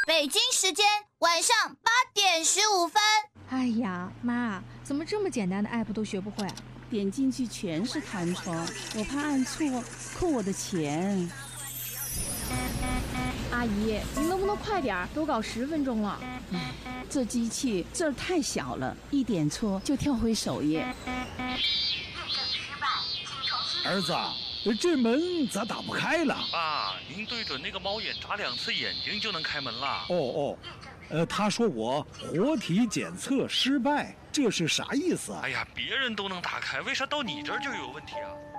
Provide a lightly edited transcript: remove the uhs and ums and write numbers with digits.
北京时间晚上8:15。 哎呀，妈，怎么这么简单的 app 都学不会？ 点进去全是弹窗，我怕按错扣我的钱。 阿姨，您能不能快点？都搞10分钟了。 这机器字儿太小了，一点错就跳回首页。 儿子，这门咋打不开了？ 爸，您对准那个猫眼眨2次眼睛就能开门了。 他说我活体检测失败，这是啥意思啊？ 哎呀，别人都能打开，为啥到你这儿就有问题啊？